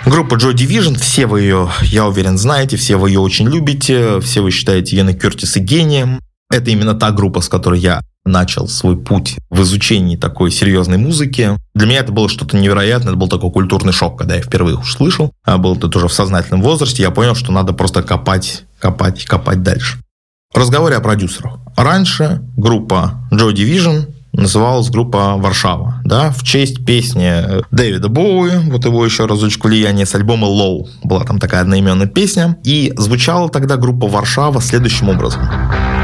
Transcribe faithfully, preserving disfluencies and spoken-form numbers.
Группа Joy Division, все вы ее, я уверен, знаете, все вы ее очень любите, все вы считаете Иэна Кёртиса гением. Это именно та группа, с которой я начал свой путь в изучении такой серьезной музыки. Для меня это было что-то невероятное, это был такой культурный шок, когда я впервые услышал. А был это уже в сознательном возрасте, я понял, что надо просто копать, копать и копать дальше. В разговоре о продюсерах. Раньше группа Joy Division называлась группа «Варшава», да, в честь песни Дэвида Боуи, вот его еще разочек влияние с альбома «Low». Была там такая одноименная песня. И звучала тогда группа «Варшава» следующим образом.